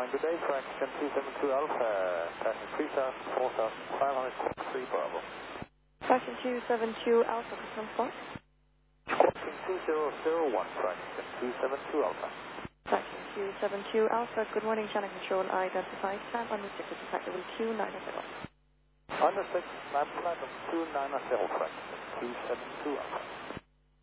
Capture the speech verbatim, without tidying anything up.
good day, fraction two seven two Alpha, passing three thousand, four thousand five hundred, three Bravo. Fraction two seven two Alpha, confirm spot. Squawking two zero zero one, fraction two seven two Alpha. Fraction two seven two Alpha, good morning, channel control, identified, stand on the ticket, flight level two nine zero. Understood, map flight of two nine zero, fraction two seven two Alpha.